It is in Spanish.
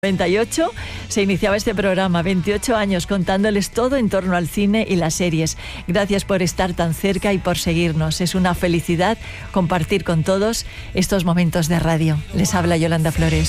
98 se iniciaba este programa, 28 años contándoles todo en torno al cine y las series. Gracias por estar tan cerca y por seguirnos. Es una felicidad compartir con todos estos momentos de radio. Les habla Yolanda Flores.